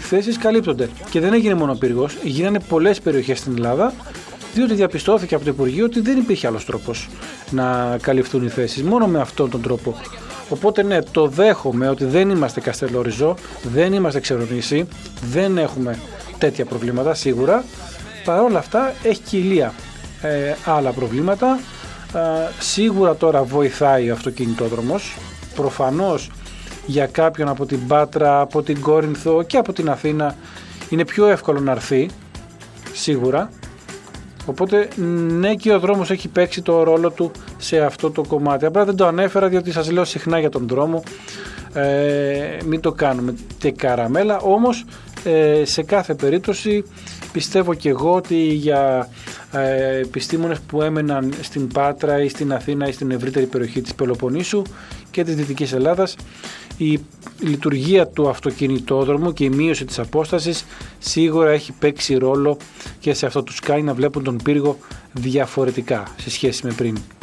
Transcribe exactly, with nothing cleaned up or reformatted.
θέσεις καλύπτονται. Και δεν έγινε μόνο πύργος, γίνανε πολλές περιοχές στην Ελλάδα, διότι διαπιστώθηκε από το Υπουργείο ότι δεν υπήρχε άλλος τρόπος να καλυφθούν οι θέσεις, μόνο με αυτόν τον τρόπο. Οπότε ναι, το δέχομαι ότι δεν είμαστε Καστελόριζο, δεν είμαστε Ξερονήσι, δεν έχουμε τέτοια προβλήματα σίγουρα. Παρ' όλα αυτά έχει και η Ηλία ε, άλλα προβλήματα. Ε, σίγουρα τώρα βοηθάει ο αυτοκινητόδρομος. Προφανώς για κάποιον από την Πάτρα, από την Κόρινθο και από την Αθήνα είναι πιο εύκολο να έρθει, σίγουρα. Οπότε ναι, και ο δρόμος έχει παίξει το ρόλο του σε αυτό το κομμάτι. Απλά δεν το ανέφερα διότι σας λέω συχνά για τον δρόμο, ε, μην το κάνουμε τε καραμέλα. Όμως ε, σε κάθε περίπτωση πιστεύω και εγώ ότι για ε, επιστήμονες που έμεναν στην Πάτρα ή στην Αθήνα ή στην ευρύτερη περιοχή της Πελοποννήσου και της Δυτικής Ελλάδας, η λειτουργία του αυτοκινητόδρομου και η μείωση της απόστασης σίγουρα έχει παίξει ρόλο και σε αυτό τους κάνει να βλέπουν τον πύργο διαφορετικά σε σχέση με πριν.